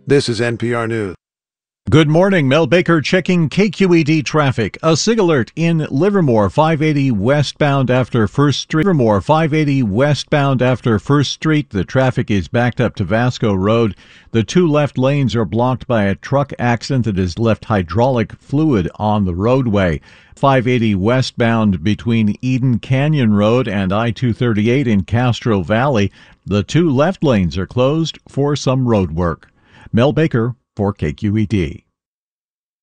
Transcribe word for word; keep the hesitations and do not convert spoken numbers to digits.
This is N P R News. Good morning. Mel Baker checking K Q E D traffic. A SIG alert in Livermore, five eighty westbound after First Street. Livermore, five eighty westbound after First Street. The traffic is backed up to Vasco Road. The two left lanes are blocked by a truck accident that has left hydraulic fluid on the roadway. five eighty westbound between Eden Canyon Road and I two thirty-eight in Castro Valley. The two left lanes are closed for some road work. Mel Baker for K Q E D.